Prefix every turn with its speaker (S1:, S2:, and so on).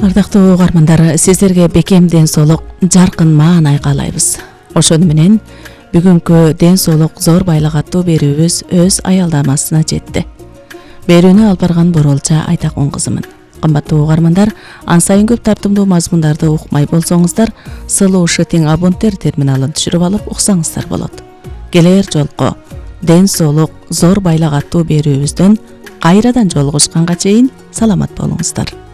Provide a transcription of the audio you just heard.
S1: Ардактуу угармандар, сиздерге бекем ден соолук, жаркын маанай каалайбыз. Ошону менен бүгүнкү ден соолук зор байлык аттуу берүүбүз өз аялдамасына жетти. Берүүнү алып барган Боролча Айтакун кызымын. Кымбаттуу угармандар, ан сайын көп тартымдуу мазмундарды укмай болсоңуздар, Сылуу Шытиң абонттер терминалын түшүрүп алып уксаңыздар болот. Келер жолку ден соолук зор байлык аттуу берүүбүздөн кайрадан жолугушканга чейин саламат болуңуздар.